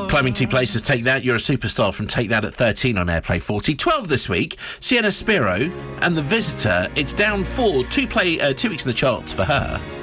Climbing 2 places, Take That. You're a Superstar from Take That at 13 on Airplay 40. 12 this week, Sienna Spiro and The Visitor. It's down 4, 2 weeks in the charts for her.